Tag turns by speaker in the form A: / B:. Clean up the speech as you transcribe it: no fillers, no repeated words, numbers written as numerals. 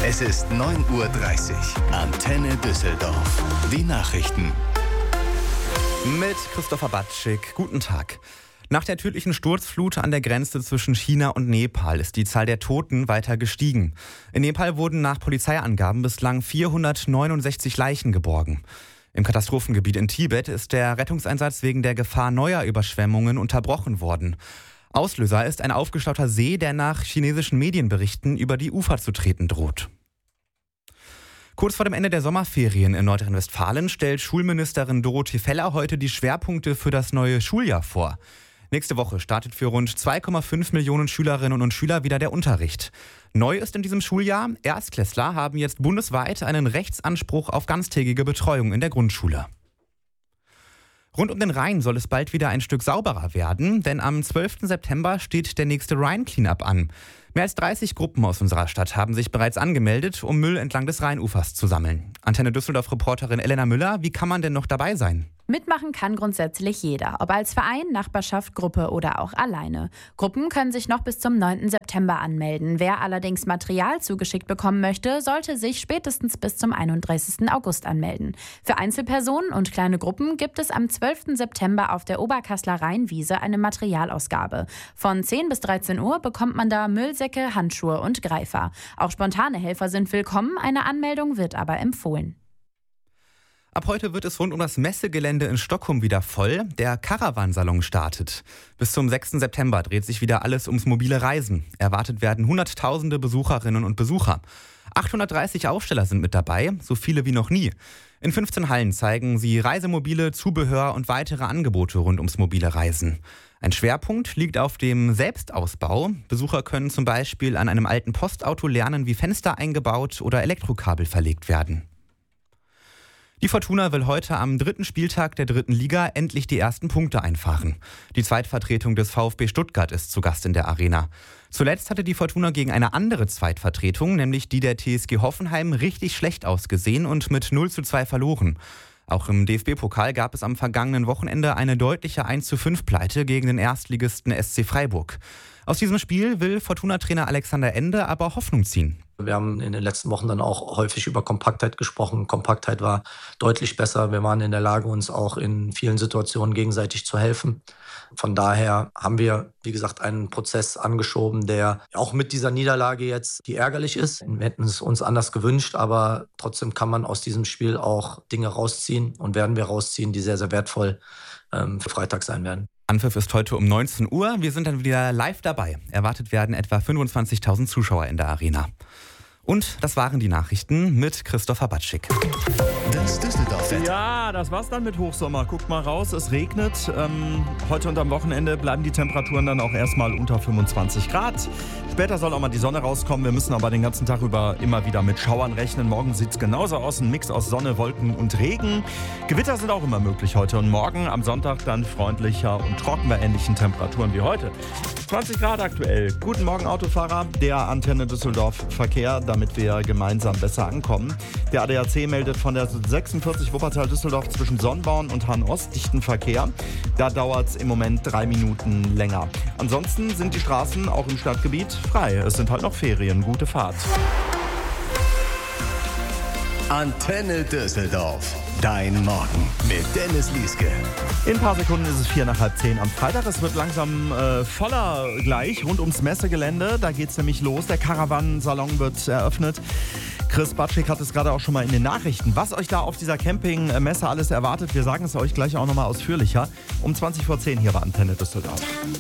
A: Es ist 9:30 Uhr. Antenne Düsseldorf. Die Nachrichten.
B: Mit Christopher Batschik. Guten Tag. Nach der tödlichen Sturzflut an der Grenze zwischen China und Nepal ist die Zahl der Toten weiter gestiegen. In Nepal wurden nach Polizeiangaben bislang 469 Leichen geborgen. Im Katastrophengebiet in Tibet ist der Rettungseinsatz wegen der Gefahr neuer Überschwemmungen unterbrochen worden. Auslöser ist ein aufgestauter See, der nach chinesischen Medienberichten über die Ufer zu treten droht. Kurz vor dem Ende der Sommerferien in Nordrhein-Westfalen stellt Schulministerin Dorothee Feller heute die Schwerpunkte für das neue Schuljahr vor. Nächste Woche startet für rund 2,5 Millionen Schülerinnen und Schüler wieder der Unterricht. Neu ist in diesem Schuljahr, Erstklässler haben jetzt bundesweit einen Rechtsanspruch auf ganztägige Betreuung in der Grundschule. Rund um den Rhein soll es bald wieder ein Stück sauberer werden, denn am 12. September steht der nächste Rhein-Cleanup an. Mehr als 30 Gruppen aus unserer Stadt haben sich bereits angemeldet, um Müll entlang des Rheinufers zu sammeln. Antenne Düsseldorf-Reporterin Elena Müller, wie kann man denn noch dabei sein?
C: Mitmachen kann grundsätzlich jeder, ob als Verein, Nachbarschaft, Gruppe oder auch alleine. Gruppen können sich noch bis zum 9. September anmelden. Wer allerdings Material zugeschickt bekommen möchte, sollte sich spätestens bis zum 31. August anmelden. Für Einzelpersonen und kleine Gruppen gibt es am 12. September auf der Oberkassler Rheinwiese eine Materialausgabe. Von 10 bis 13 Uhr bekommt man da Müllsäcke, Handschuhe und Greifer. Auch spontane Helfer sind willkommen, eine Anmeldung wird aber empfohlen.
B: Ab heute wird es rund um das Messegelände in Stockholm wieder voll. Der Caravansalon startet. Bis zum 6. September dreht sich wieder alles ums mobile Reisen. Erwartet werden Hunderttausende Besucherinnen und Besucher. 830 Aussteller sind mit dabei, so viele wie noch nie. In 15 Hallen zeigen sie Reisemobile, Zubehör und weitere Angebote rund ums mobile Reisen. Ein Schwerpunkt liegt auf dem Selbstausbau. Besucher können zum Beispiel an einem alten Postauto lernen, wie Fenster eingebaut oder Elektrokabel verlegt werden. Die Fortuna will heute am 3. Spieltag der 3. Liga endlich die ersten Punkte einfahren. Die Zweitvertretung des VfB Stuttgart ist zu Gast in der Arena. Zuletzt hatte die Fortuna gegen eine andere Zweitvertretung, nämlich die der TSG Hoffenheim, richtig schlecht ausgesehen und mit 0:2 verloren. Auch im DFB-Pokal gab es am vergangenen Wochenende eine deutliche 1:5-Pleite gegen den Erstligisten SC Freiburg. Aus diesem Spiel will Fortuna-Trainer Alexander Ende aber Hoffnung ziehen.
D: Wir haben in den letzten Wochen dann auch häufig über Kompaktheit gesprochen. Kompaktheit war deutlich besser. Wir waren in der Lage, uns auch in vielen Situationen gegenseitig zu helfen. Von daher haben wir, wie gesagt, einen Prozess angeschoben, der auch mit dieser Niederlage jetzt, die ärgerlich ist. Wir hätten es uns anders gewünscht, aber trotzdem kann man aus diesem Spiel auch Dinge rausziehen und werden wir rausziehen, die sehr, sehr wertvoll für Freitag sein werden.
B: Anpfiff ist heute um 19 Uhr. Wir sind dann wieder live dabei. Erwartet werden etwa 25.000 Zuschauer in der Arena. Und das waren die Nachrichten mit Christopher Batschik.
A: Das Düsseldorf-Wetter.
E: Ja, das war's dann mit Hochsommer. Guckt mal raus, es regnet. Heute und am Wochenende bleiben die Temperaturen dann auch erstmal unter 25 Grad. Später soll auch mal die Sonne rauskommen. Wir müssen aber den ganzen Tag über immer wieder mit Schauern rechnen. Morgen sieht's genauso aus. Ein Mix aus Sonne, Wolken und Regen. Gewitter sind auch immer möglich heute und morgen. Am Sonntag dann freundlicher und trocken bei ähnlichen Temperaturen wie heute. 20 Grad aktuell. Guten Morgen, Autofahrer. Der Antenne Düsseldorf Verkehr, damit wir gemeinsam besser ankommen. Der ADAC meldet von der 46 Wuppertal-Düsseldorf zwischen Sonnborn und Hahn-Ost dichten Verkehr. Da dauert es im Moment 3 Minuten länger. Ansonsten sind die Straßen auch im Stadtgebiet frei. Es sind halt noch Ferien. Gute Fahrt.
A: Antenne Düsseldorf. Dein Morgen mit Dennis Lieske.
E: In ein paar Sekunden ist es 9:45 am Freitag. Es wird langsam voller gleich rund ums Messegelände. Da geht es nämlich los. Der Caravansalon wird eröffnet. Chris Batschik hat es gerade auch schon mal in den Nachrichten. Was euch da auf dieser Campingmesse alles erwartet, wir sagen es euch gleich auch nochmal ausführlicher. Um 20:10 hier bei Antenne Düsseldorf.